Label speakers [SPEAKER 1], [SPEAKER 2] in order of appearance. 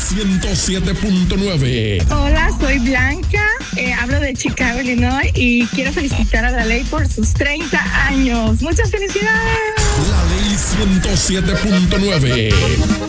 [SPEAKER 1] 107.9.
[SPEAKER 2] Hola, soy Blanca, hablo de Chicago, Illinois y quiero felicitar a La Ley por sus 30 años. ¡Muchas felicidades!
[SPEAKER 1] La Ley 107.9.